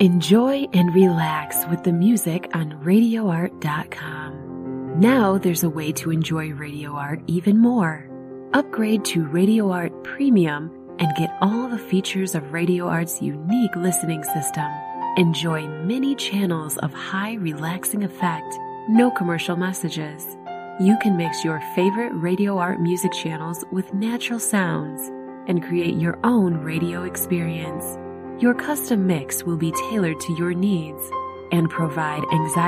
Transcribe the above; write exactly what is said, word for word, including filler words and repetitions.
Enjoy and relax with the music on radio art dot com. Now there's a way to enjoy Radio Art even more. Upgrade to Radio Art Premium and get all the features of Radio Art's unique listening system. Enjoy many channels of high relaxing effect, no commercial messages. You can mix your favorite Radio Art music channels with natural sounds and create your own radio experience. Your custom mix will be tailored to your needs and provide anxiety